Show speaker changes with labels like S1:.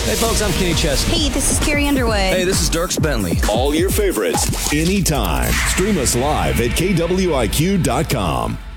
S1: Hey, folks, I'm Kenny Chesney.
S2: Hey, this is Carrie Underwood.
S1: Hey, this is Dirks Bentley.
S3: All your favorites, anytime. Stream us live at KWIQ.com.